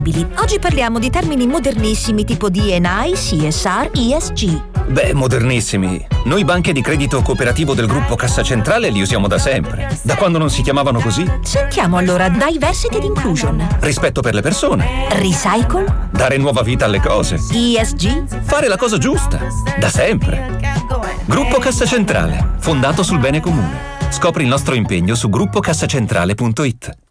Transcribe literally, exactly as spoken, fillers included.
Oggi parliamo di termini modernissimi tipo D and I, C S R, E S G. Beh, modernissimi. Noi banche di credito cooperativo del gruppo Cassa Centrale li usiamo da sempre. Da quando non si chiamavano così? Sentiamo allora Diversity ed Inclusion. Rispetto per le persone. Recycle. Dare nuova vita alle cose. E S G. Fare la cosa giusta. Da sempre. Gruppo Cassa Centrale, fondato sul bene comune. Scopri il nostro impegno su gruppo cassacentrale punto it.